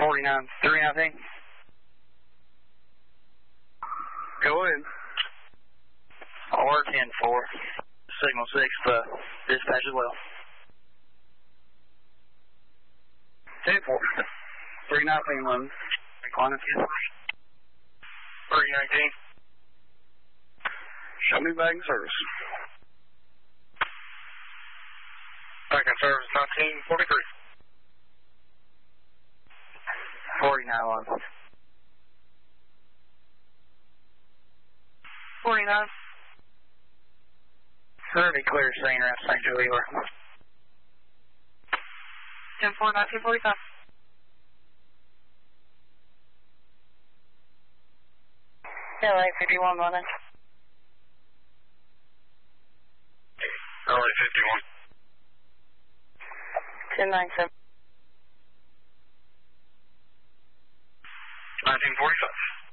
49, 319. Go ahead. R10-4, signal 6, dispatch as well. 10-4, 319, reclining. 319. Show me back in service. Back in service, 1943. 49-1. 49. Survey clear scene around St. Joe Ealer. 10-4, 1945. LA 51 running. LA 51. 1097. 1945.